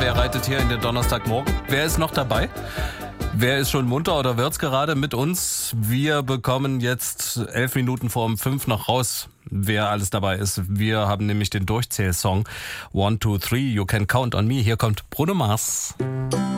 Wer reitet hier in den Donnerstagmorgen? Wer ist noch dabei? Wer ist schon munter oder wird's gerade mit uns? Wir bekommen jetzt 11 Minuten vor um 5 noch raus, wer alles dabei ist. Wir haben nämlich den Durchzählsong 1, 2, 3, You Can Count on Me. Hier kommt Bruno Mars.